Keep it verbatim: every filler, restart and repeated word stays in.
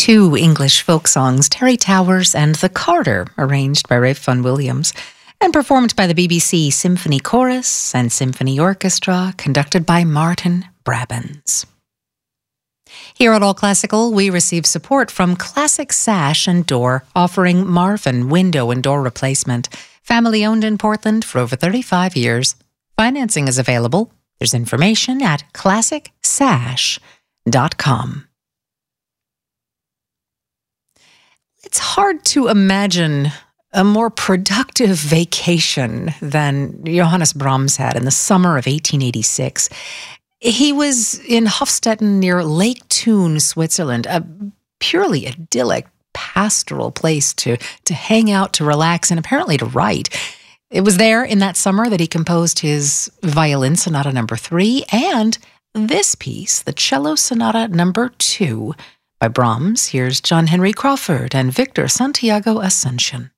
two English folk songs, Terry Towers and The Carter, arranged by Ralph Vaughan Williams, and performed by the B B C Symphony Chorus and Symphony Orchestra, conducted by Martin Brabbins. Here at All Classical, we receive support from Classic Sash and Door, offering Marvin window and door replacement. Family owned in Portland for over thirty-five years. Financing is available. There's information at classic sash dot com. It's hard to imagine a more productive vacation than Johannes Brahms had in the summer of eighteen eighty-six. He was in Hofstetten near Lake Thun, Switzerland, a purely idyllic, pastoral place to, to hang out, to relax, and apparently to write. It was there in that summer that he composed his Violin Sonata number three and this piece, the Cello Sonata number two by Brahms. Here's John Henry Crawford and Victor Santiago Asuncion.